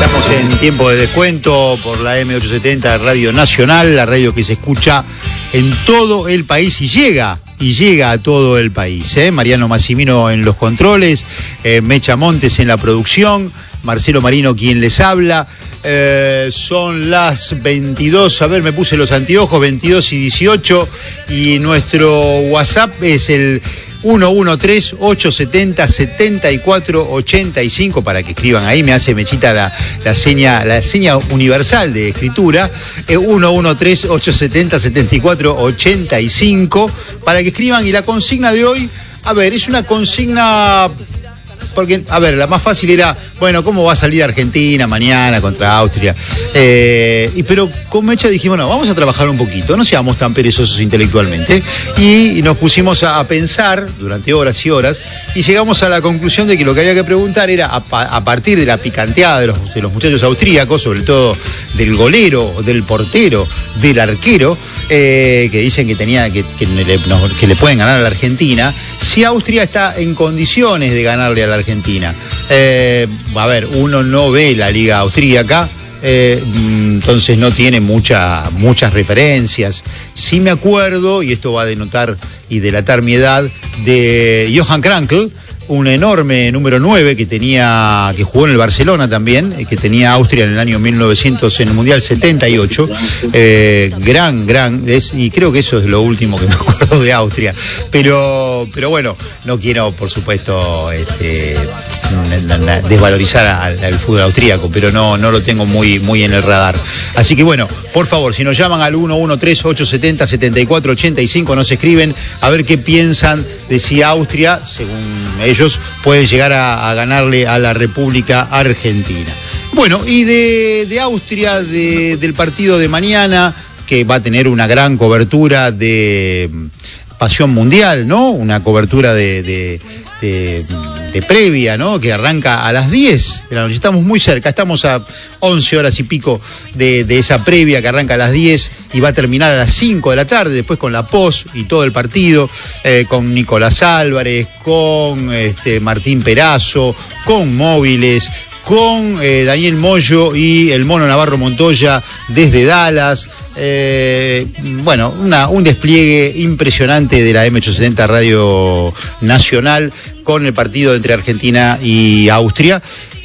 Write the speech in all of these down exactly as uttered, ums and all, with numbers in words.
Estamos en tiempo de descuento por la eme ochocientos setenta Radio Nacional, la radio que se escucha en todo el país y llega, y llega a todo el país. ¿eh? Mariano Massimino en los controles, eh, Mecha Montes en la producción, Marcelo Marino quien les habla. Eh, son las veintidós, a ver, me puse los anteojos, veintidós y dieciocho, y nuestro WhatsApp es el uno uno tres, ocho siete cero, siete cuatro ocho cinco para que escriban ahí. Me hace Mechita la, la seña la seña universal de escritura, eh, uno uno tres, ocho siete cero, siete cuatro ocho cinco para que escriban. Y la consigna de hoy, a ver, es una consigna porque, a ver, la más fácil era, bueno, ¿cómo va a salir Argentina mañana contra Austria? Eh, y pero con Mecha dijimos, no, vamos a trabajar un poquito, no seamos tan perezosos intelectualmente. Y, y nos pusimos a, a pensar durante horas y horas y llegamos a la conclusión de que lo que había que preguntar era, a, a partir de la picanteada de los, de los muchachos austríacos, sobre todo del golero, del portero, del arquero, eh, que dicen que, tenía, que, que, le, no, que le pueden ganar a la Argentina, si Austria está en condiciones de ganarle a la Argentina. Argentina. Eh, a ver, uno no ve la liga austríaca, eh, entonces no tiene mucha, muchas referencias. Sí me acuerdo, y esto va a denotar y delatar mi edad, de Johan Krankl, un enorme número nueve que tenía, que jugó en el Barcelona también, que tenía Austria en el año mil novecientos en el Mundial setenta y ocho, eh, gran, gran, es, y creo que eso es lo último que me acuerdo de Austria, pero, pero bueno, no quiero, por supuesto, este, desvalorizar al, al fútbol austríaco, pero no, no lo tengo muy, muy en el radar. Así que bueno, por favor, si nos llaman al uno uno tres, ocho siete cero, siete cuatro ocho cinco, nos escriben a ver qué piensan de si Austria, según ellos, ellos pueden llegar a, a ganarle a la República Argentina. Bueno, y de, de Austria, de, del partido de mañana, que va a tener una gran cobertura de Pasión Mundial, ¿no? Una cobertura de, de, de, de previa, ¿no? Que arranca a las diez de la noche. Estamos muy cerca, estamos a once horas y pico de, de esa previa que arranca a las diez y va a terminar a las cinco de la tarde, después con la post y todo el partido, eh, con Nicolás Álvarez, con este, Martín Perazo, con Móviles, con eh, Daniel Moyo y el Mono Navarro Montoya desde Dallas. Eh, bueno, una, un despliegue impresionante de la eme ochocientos setenta Radio Nacional con el partido entre Argentina y Austria.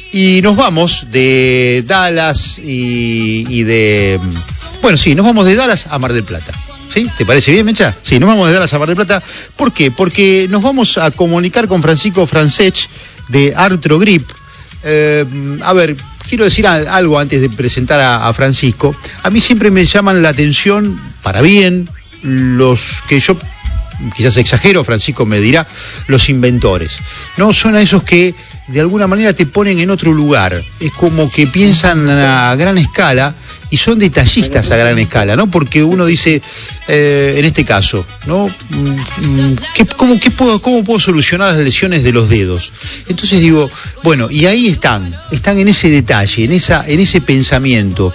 Y nos vamos de Dallas y, y de... Bueno, sí, nos vamos de Dallas a Mar del Plata. ¿Sí? ¿Te parece bien, Mecha? Sí, nos vamos de Dallas a Mar del Plata. ¿Por qué? Porque nos vamos a comunicar con Francisco Francesc de Artrogrip. Eh, a ver, quiero decir algo antes de presentar a, a Francisco. A mí siempre me llaman la atención, para bien, los que yo, quizás exagero, Francisco me dirá, los inventores. No son a esos que de alguna manera te ponen en otro lugar. Es como que piensan a gran escala y son detallistas a gran escala, ¿no? Porque uno dice, eh, en este caso, ¿no? ¿Qué, cómo, qué puedo, ¿Cómo puedo solucionar las lesiones de los dedos? Entonces digo, bueno, y ahí están, están en ese detalle, en esa, en ese pensamiento.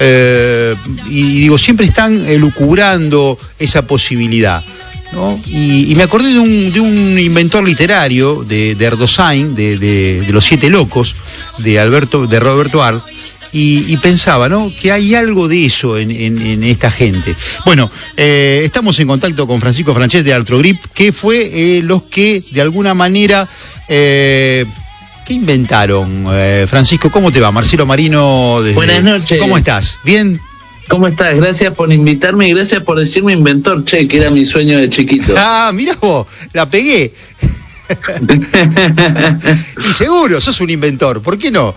Eh, y digo, siempre están elucubrando esa posibilidad, ¿no? Y, y me acordé de un, de un inventor literario, de, de Erdosain, de, de, de Los Siete Locos, de Alberto, de Roberto Art. Y, y pensaba, ¿no?, que hay algo de eso en, en, en esta gente. Bueno, eh, estamos en contacto con Francisco Francesc de Artrogrip, que fue eh, los que, de alguna manera, eh, ¿qué inventaron? Eh, Francisco, ¿cómo te va? Marcelo Marino. Desde... Buenas noches. ¿Cómo estás? ¿Bien? ¿Cómo estás? Gracias por invitarme y gracias por decirme inventor, che, que era mi sueño de chiquito. Ah, mirá vos, la pegué. Y seguro, sos un inventor, ¿por qué no?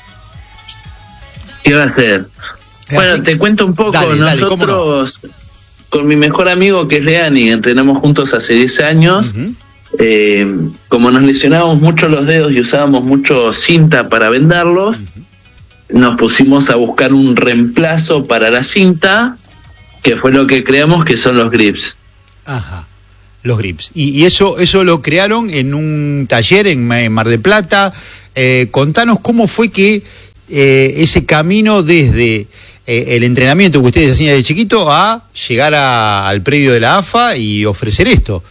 ¿Qué va a hacer? Bueno, Así... te cuento un poco. Dale, Nosotros, dale, no? con mi mejor amigo que es Leani, entrenamos juntos hace diez años. Uh-huh. eh, como nos lesionábamos mucho los dedos y usábamos mucho cinta para vendarlos, uh-huh. nos pusimos a buscar un reemplazo para la cinta, que fue lo que creamos, que son los grips. Ajá, los grips. Y, y eso, eso lo crearon en un taller en, en Mar del Plata. Eh, contanos cómo fue que Eh, ese camino desde eh, el entrenamiento que ustedes hacían de chiquito a llegar a, al predio de la A F A y ofrecer esto.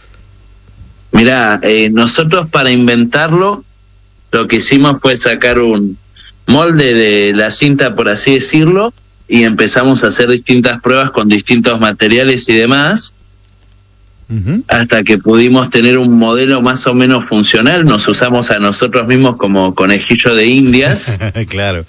Mirá, eh, nosotros para inventarlo lo que hicimos fue sacar un molde de la cinta, por así decirlo, y empezamos a hacer distintas pruebas con distintos materiales y demás, uh-huh. hasta que pudimos tener un modelo más o menos funcional. Nos usamos a nosotros mismos como conejillo de indias. Claro.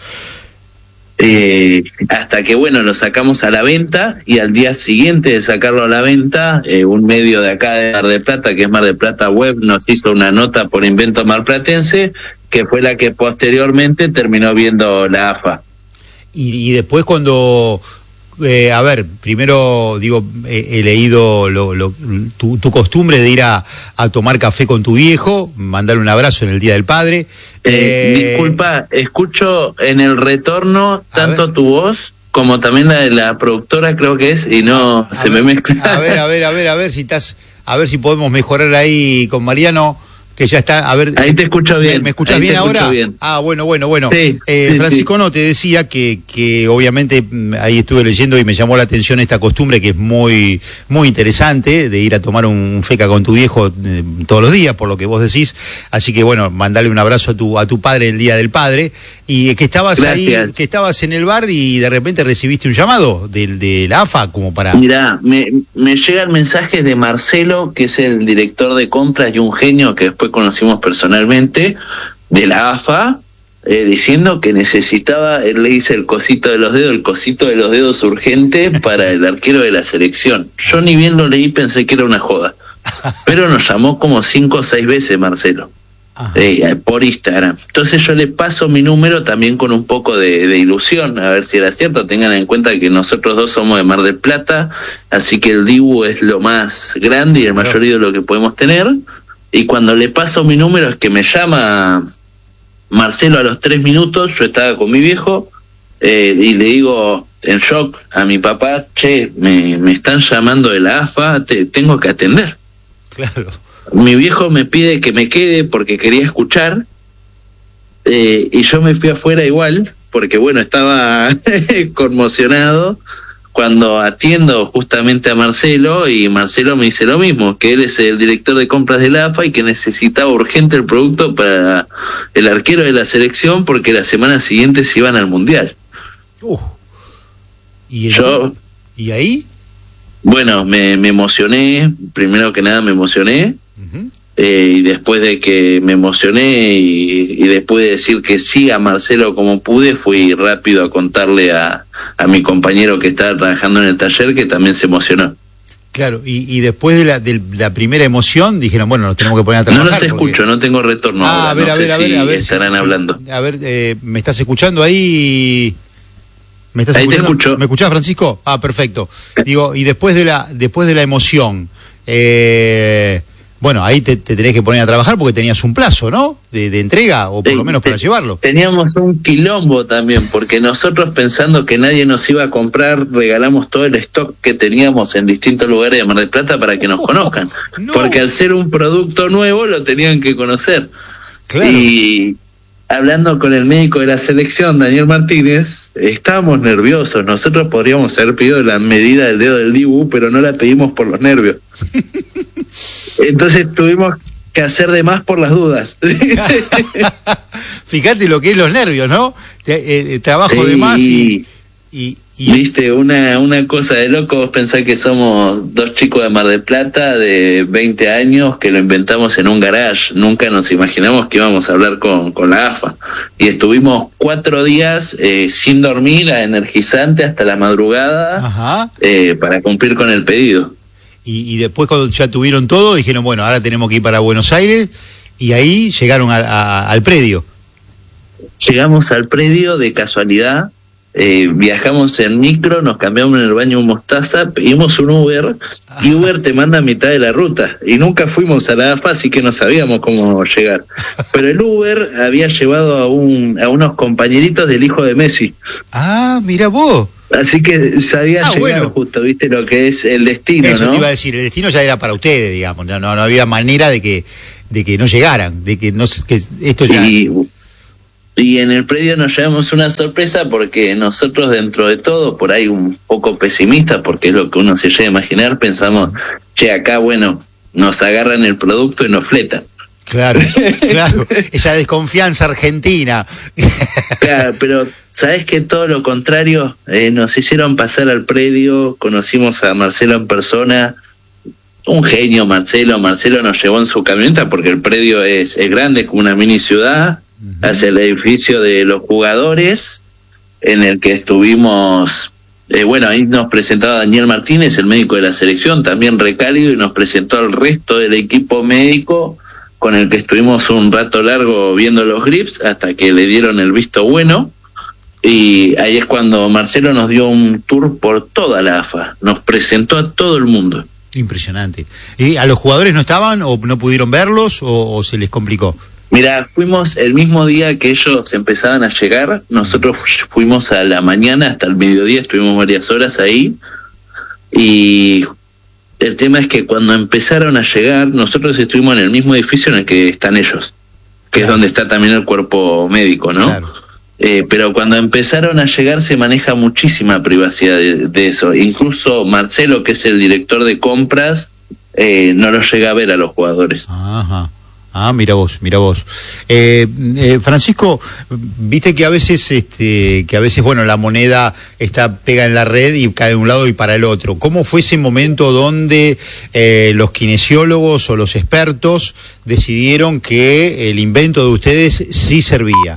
Eh, hasta que, bueno, lo sacamos a la venta, y al día siguiente de sacarlo a la venta, eh, un medio de acá de Mar del Plata, que es Mar del Plata Web, nos hizo una nota por Invento Marplatense, que fue la que posteriormente terminó viendo la A F A. Y, y después cuando... Eh, a ver, primero digo, eh, he leído lo, lo, tu, tu costumbre de ir a, a tomar café con tu viejo, mandarle un abrazo en el Día del Padre. Eh, eh, disculpa, escucho en el retorno tanto ver. tu voz como también la de la productora, creo que es, y no a se ver, me mezcla. A ver, a ver, a ver, a ver si estás, a ver si podemos mejorar ahí con Mariano. Que ya está, a ver... Ahí te escucho bien. ¿Me, me escuchas Ahí bien te ahora? Bien. Ah, bueno, bueno, bueno. Sí, eh, sí, Francisco, sí. no, te decía que, que obviamente ahí estuve leyendo y me llamó la atención esta costumbre que es muy muy interesante, de ir a tomar un feca con tu viejo eh, todos los días, por lo que vos decís. Así que, bueno, mandarle un abrazo a tu a tu padre el Día del Padre. Y que estabas Gracias. ahí, que estabas en el bar y de repente recibiste un llamado de, de la A F A como para... Mirá, me, me llegan mensajes de Marcelo, que es el director de compras y un genio que después conocimos personalmente, de la A F A, eh, diciendo que necesitaba, él le dice el cosito de los dedos, el cosito de los dedos urgente para el arquero de la selección. Yo ni bien lo leí, pensé que era una joda, pero nos llamó como cinco o seis veces Marcelo. Eh, por Instagram. Entonces yo le paso mi número también con un poco de, de ilusión, a ver si era cierto. Tengan en cuenta que nosotros dos somos de Mar del Plata, así que el Dibu es lo más grande y el mayor ídolo que podemos tener. Y cuando le paso mi número es que me llama Marcelo a los tres minutos. Yo estaba con mi viejo eh, y le digo en shock a mi papá: che, me, me están llamando de la A F A, te tengo que atender. Claro. Mi viejo me pide que me quede porque quería escuchar, eh, y yo me fui afuera igual, porque bueno, estaba conmocionado cuando atiendo justamente a Marcelo, y Marcelo me dice lo mismo, que él es el director de compras de la A F A y que necesitaba urgente el producto para el arquero de la selección porque la semana siguiente se iban al Mundial. Uh, ¿Y el, yo, ¿Y ahí? Bueno, me, me emocioné, primero que nada me emocioné. Uh-huh. Eh, y después de que me emocioné y, y después de decir que sí a Marcelo como pude, fui rápido a contarle a, a mi compañero que estaba trabajando en el taller, que también se emocionó. Claro, y, y después de la, de la primera emoción dijeron, bueno, nos tenemos que poner a trabajar. No los escucho, porque... no tengo retorno. Ah, ahora. a ver, no a ver, sé a ver, si a ver. estarán si, hablando. Si, a ver, eh, ¿me estás escuchando ahí? ¿Me estás ahí escuchando? Te escucho. ¿Me escuchás, Francisco? Ah, perfecto. Digo, y después de la, después de la emoción, eh... bueno, ahí te, te tenés que poner a trabajar porque tenías un plazo, ¿no? De, de entrega, o por sí, lo menos para te, llevarlo. Teníamos un quilombo también, porque nosotros, pensando que nadie nos iba a comprar, regalamos todo el stock que teníamos en distintos lugares de Mar del Plata para que nos conozcan. No. Porque al ser un producto nuevo lo tenían que conocer. Claro. Y hablando con el médico de la selección, Daniel Martínez, estábamos nerviosos. Nosotros podríamos haber pedido la medida del dedo del Dibu, pero no la pedimos por los nervios. Entonces tuvimos que hacer de más por las dudas. Fíjate lo que es los nervios, ¿no? Eh, eh, trabajo sí, de más y... y, y... Viste, una, una cosa de loco, vos pensás que somos dos chicos de Mar del Plata de veinte años que lo inventamos en un garage. Nunca nos imaginamos que íbamos a hablar con, con la A F A. Y estuvimos cuatro días eh, sin dormir, a energizante hasta la madrugada, eh, para cumplir con el pedido. Y, y después cuando ya tuvieron todo, dijeron, bueno, ahora tenemos que ir para Buenos Aires, y ahí llegaron a, a, al predio. Llegamos al predio de casualidad, eh, viajamos en micro, nos cambiamos en el baño un mostaza, pedimos un Uber, y Uber te manda a mitad de la ruta, y nunca fuimos a la A F A, así que no sabíamos cómo llegar. Pero el Uber había llevado a, un, a unos compañeritos del hijo de Messi. Ah, mira vos. Así que sabía ah, llegar bueno. justo, viste lo que es el destino, Eso ¿no? te iba a decir, el destino ya era para ustedes, digamos, no, no, no había manera de que de que no llegaran, de que no que esto ya... Y, y en el predio nos llevamos una sorpresa porque nosotros, dentro de todo, por ahí un poco pesimistas, porque es lo que uno se llega a imaginar, pensamos, che, acá, bueno, nos agarran el producto y nos fletan. Claro, claro, esa desconfianza argentina. Claro, pero ¿sabés que todo lo contrario? Eh, nos hicieron pasar al predio, conocimos a Marcelo en persona, un genio Marcelo, Marcelo nos llevó en su camioneta porque el predio es, es grande, es como una mini ciudad, uh-huh. hacia el edificio de los jugadores, en el que estuvimos, eh, bueno, ahí nos presentaba Daniel Martínez, el médico de la selección, también recálido, y nos presentó al resto del equipo médico, con el que estuvimos un rato largo viendo los grips hasta que le dieron el visto bueno, y ahí es cuando Marcelo nos dio un tour por toda la A F A, nos presentó a todo el mundo. Impresionante. ¿Y a los jugadores no estaban o no pudieron verlos o, o se les complicó? Mira, fuimos el mismo día que ellos empezaban a llegar, nosotros fuimos a la mañana hasta el mediodía, estuvimos varias horas ahí, y el tema es que cuando empezaron a llegar, nosotros estuvimos en el mismo edificio en el que están ellos, que claro. es donde está también el cuerpo médico, ¿no? Claro. Eh, pero cuando empezaron a llegar se maneja muchísima privacidad de, de eso. Incluso Marcelo, que es el director de compras, eh, no los llega a ver a los jugadores. Ajá. Ah, mira vos, mira vos. Eh, eh, Francisco, viste que a veces, este, que a veces, bueno, la moneda está pega en la red y cae de un lado y para el otro. ¿Cómo fue ese momento donde eh, los kinesiólogos o los expertos decidieron que el invento de ustedes sí servía?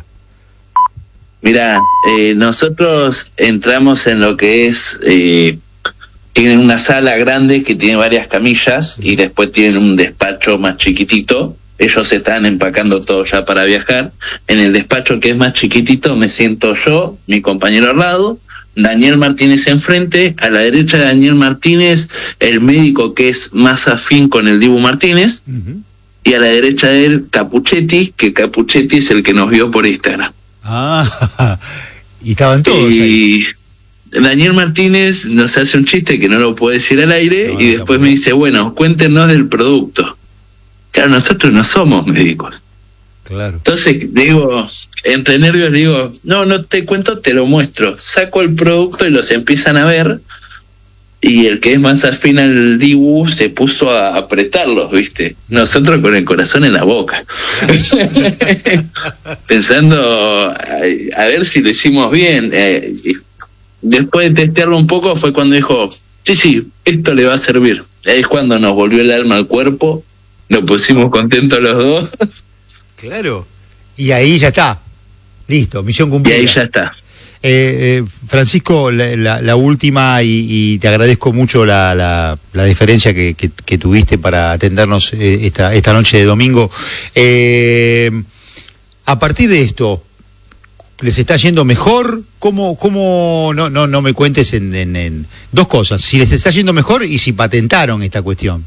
Mira, eh, nosotros entramos en lo que es, eh, tienen una sala grande que tiene varias camillas y después tienen un despacho más chiquitito. Ellos están empacando todo ya para viajar. En el despacho que es más chiquitito me siento yo, mi compañero al lado, Daniel Martínez enfrente, a la derecha de Daniel Martínez, el médico que es más afín con el Dibu Martínez, uh-huh. y a la derecha de él Capuchetti, que Capuchetti es el que nos vio por Instagram. Ah, y estaban todos y ahí. Daniel Martínez nos hace un chiste que no lo puedo decir al aire, no, y no después me dice, bueno, cuéntenos del producto. Claro, nosotros no somos médicos. Claro. Entonces, digo, entre nervios digo, no, no te cuento, te lo muestro. Saco el producto y los empiezan a ver, y el que es más afín al Dibu se puso a apretarlos, ¿viste? Nosotros con el corazón en la boca. Pensando a, a ver si lo hicimos bien. Eh, después de testearlo un poco fue cuando dijo, sí, sí, esto le va a servir. Ahí es cuando nos volvió el alma al cuerpo, nos pusimos contentos los dos. Claro. Y ahí ya está. Listo, misión cumplida. Y ahí ya está. Eh, eh, Francisco, la, la, la última, y, y te agradezco mucho la, la, la diferencia que, que, que tuviste para atendernos eh, esta, esta noche de domingo. Eh, a partir de esto, ¿les está yendo mejor? ¿Cómo, cómo no, no, no me cuentes en, en, en dos cosas? Si les está yendo mejor y si patentaron esta cuestión.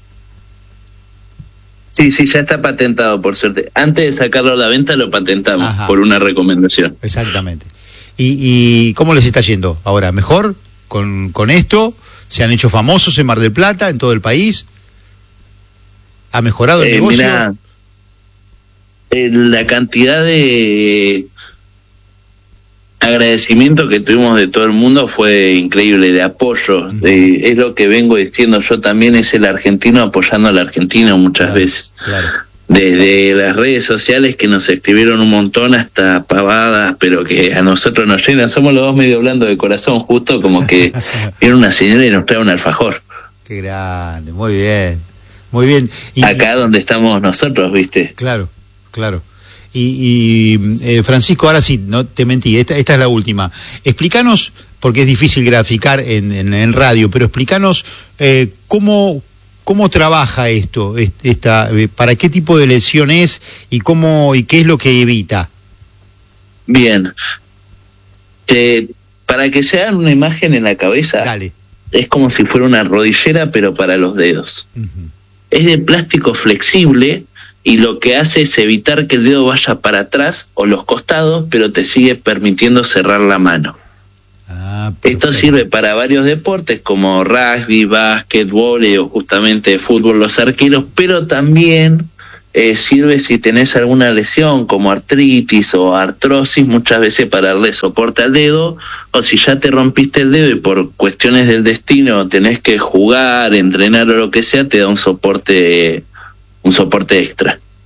Sí, sí, ya está patentado, por suerte. Antes de sacarlo a la venta lo patentamos. Ajá. Por una recomendación. Exactamente. ¿Y, y cómo les está yendo ahora? ¿Mejor con, con esto? ¿Se han hecho famosos en Mar del Plata, en todo el país? ¿Ha mejorado el eh, negocio? Mirá, eh, la cantidad de agradecimiento que tuvimos de todo el mundo fue increíble, de apoyo. Uh-huh. Eh, es lo que vengo diciendo yo también, es el argentino apoyando al argentino muchas claro, veces. Claro. Desde las redes sociales que nos escribieron un montón hasta pavadas, pero que a nosotros nos llenan. Somos los dos medio blando de corazón, justo como que viene una señora y nos trae un alfajor. Qué grande, muy bien, muy bien. Y, acá donde estamos nosotros, ¿viste? Claro, claro. Y, y eh, Francisco, ahora sí, no te mentí, esta, esta es la última. Explícanos, porque es difícil graficar en, en, en radio, pero explícanos eh, cómo... ¿Cómo trabaja esto? Esta, ¿Para qué tipo de lesión es y cómo y qué es lo que evita? Bien. Te, para que se hagan una imagen en la cabeza, Dale. Es como si fuera una rodillera, pero para los dedos. Uh-huh. Es de plástico flexible y lo que hace es evitar que el dedo vaya para atrás o los costados, pero te sigue permitiendo cerrar la mano. Ah, esto sirve para varios deportes como rugby, básquet, vóley o justamente fútbol, los arqueros, pero también eh, sirve si tenés alguna lesión como artritis o artrosis, muchas veces para darle soporte al dedo, o si ya te rompiste el dedo y por cuestiones del destino tenés que jugar, entrenar o lo que sea, te da un soporte, un soporte extra.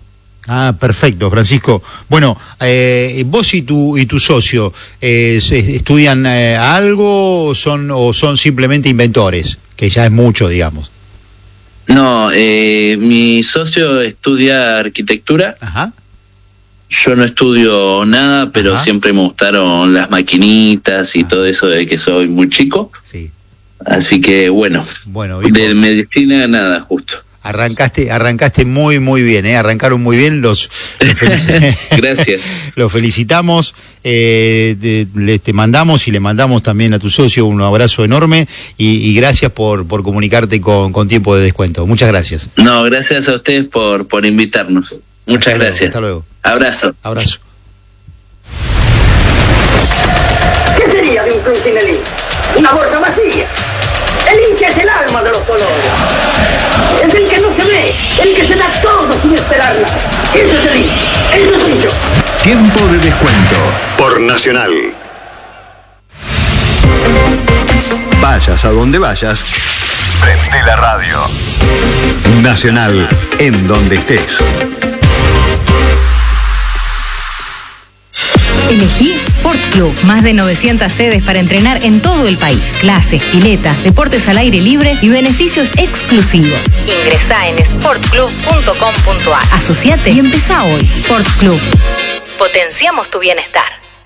Ah, perfecto, Francisco. Bueno, eh, vos y tu y tu socio eh, estudian eh, algo o son o son simplemente inventores, que ya es mucho, digamos. No, eh, mi socio estudia arquitectura. Ajá. Yo no estudio nada, pero Ajá. siempre me gustaron las maquinitas y ah. todo eso de que soy muy chico. Sí. Así que bueno, bueno Vico, de medicina nada, justo. Arrancaste, arrancaste muy, muy bien, ¿eh? Arrancaron muy bien, los, los felic- Gracias. Los felicitamos, eh, de, le, te mandamos y le mandamos también a tu socio un abrazo enorme y, y gracias por, por comunicarte con, con tiempo de descuento. Muchas gracias. No, gracias a ustedes por, por invitarnos. Muchas hasta gracias. Luego, hasta luego. Abrazo. Abrazo. ¿Qué sería de un club sin el hincha? Una borda vacía. El hincha es el alma de los colores. Es el que no se ve, el que se da todo sin esperar nada. Eso es el hincha. Eso soy yo. Tiempo de descuento por Nacional. Vayas a donde vayas, prende la radio. Nacional, en donde estés. Elegí Sport Club, más de novecientas sedes para entrenar en todo el país. Clases, piletas, deportes al aire libre y beneficios exclusivos. Ingresá en sport club punto com punto a r. Asociate y empezá hoy. Sport Club. Potenciamos tu bienestar.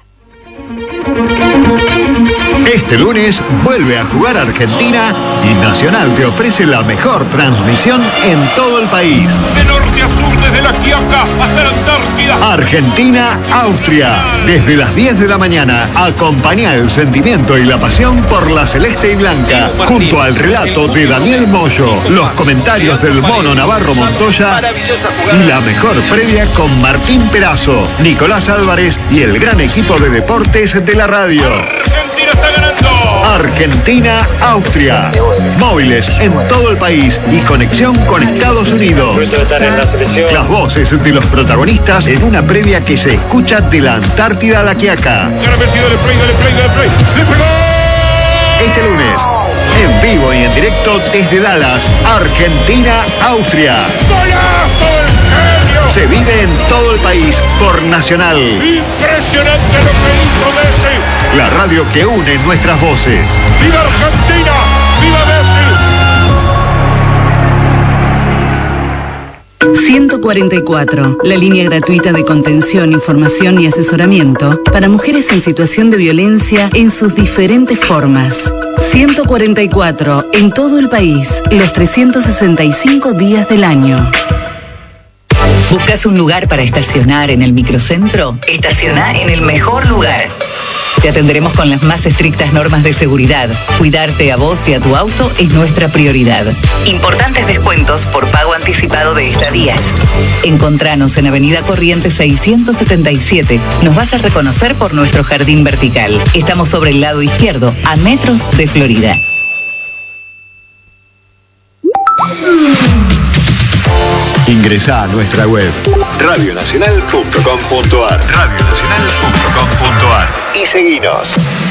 Este lunes vuelve a jugar Argentina y Nacional te ofrece la mejor transmisión en todo el país. De norte a sur, desde la Quiaca hasta la Antártida. Argentina-Austria. Desde las diez de la mañana, acompañá el sentimiento y la pasión por la celeste y blanca. Junto al relato de Daniel Moyo, los comentarios del Mono Navarro Montoya y la mejor previa con Martín Perazo, Nicolás Álvarez y el gran equipo de deportes de la radio. Argentina está ganando. Argentina-Austria. Móviles en todo el país y conexión con Estados Unidos. Las voces de los protagonistas en una previa que se escucha de la Antártida a la Quiaca. Este lunes, en vivo y en directo desde Dallas, Argentina-Austria. Se vive en todo el país por Nacional. Impresionante lo que hizo Messi. La radio que une nuestras voces. ¡Viva Argentina! ¡Viva Messi! ciento cuarenta y cuatro, la línea gratuita de contención, información y asesoramiento para mujeres en situación de violencia en sus diferentes formas. ciento cuarenta y cuatro, en todo el país, los trescientos sesenta y cinco días del año. ¿Buscas un lugar para estacionar en el microcentro? Estaciona en el mejor lugar. Te atenderemos con las más estrictas normas de seguridad. Cuidarte a vos y a tu auto es nuestra prioridad. Importantes descuentos por pago anticipado de estadías. Encontranos en Avenida Corrientes seiscientos setenta y siete. Nos vas a reconocer por nuestro jardín vertical. Estamos sobre el lado izquierdo, a metros de Florida. Ingresá a nuestra web radio nacional punto com punto a r radio nacional punto com punto a r y seguinos.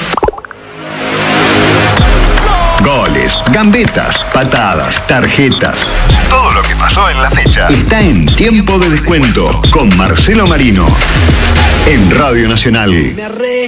Goles, gambetas, patadas, tarjetas. Todo lo que pasó en la fecha está en Tiempo de Descuento con Marcelo Marino en Radio Nacional.